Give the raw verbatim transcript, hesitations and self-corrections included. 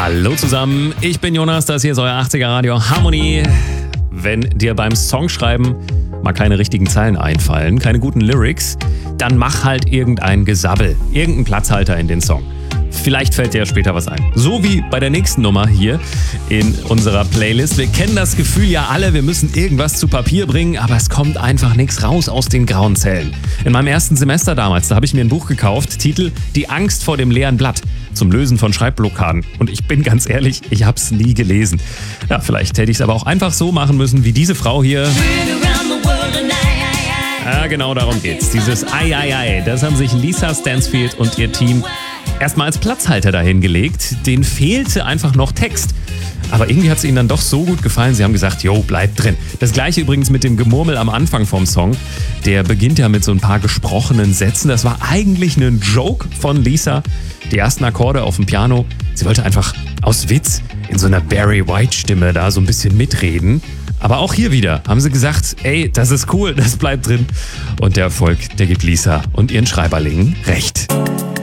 Hallo zusammen, ich bin Jonas, das hier ist euer achtziger Radio Harmonie. Wenn dir beim Songschreiben mal keine richtigen Zeilen einfallen, keine guten Lyrics, dann mach halt irgendein Gesabbel, irgendeinen Platzhalter in den Song. Vielleicht fällt dir ja später was ein. So wie bei der nächsten Nummer hier in unserer Playlist. Wir kennen das Gefühl ja alle, wir müssen irgendwas zu Papier bringen, aber es kommt einfach nichts raus aus den grauen Zellen. In meinem ersten Semester damals, da habe ich mir ein Buch gekauft, Titel Die Angst vor dem leeren Blatt zum Lösen von Schreibblockaden. Und ich bin ganz ehrlich, ich habe es nie gelesen. Ja, vielleicht hätte ich es aber auch einfach so machen müssen wie diese Frau hier. Ja, genau darum geht's. Dieses Ei, Ei, Ei, das haben sich Lisa Stansfield und ihr Team erstmal als Platzhalter dahingelegt. Denen fehlte einfach noch Text. Aber irgendwie hat es ihnen dann doch so gut gefallen, sie haben gesagt, jo, bleibt drin. Das gleiche übrigens mit dem Gemurmel am Anfang vom Song. Der beginnt ja mit so ein paar gesprochenen Sätzen. Das war eigentlich ein Joke von Lisa. Die ersten Akkorde auf dem Piano. Sie wollte einfach aus Witz in so einer Barry White-Stimme da so ein bisschen mitreden. Aber auch hier wieder haben sie gesagt, ey, das ist cool, das bleibt drin. Und der Erfolg, der gibt Lisa und ihren Schreiberlingen recht.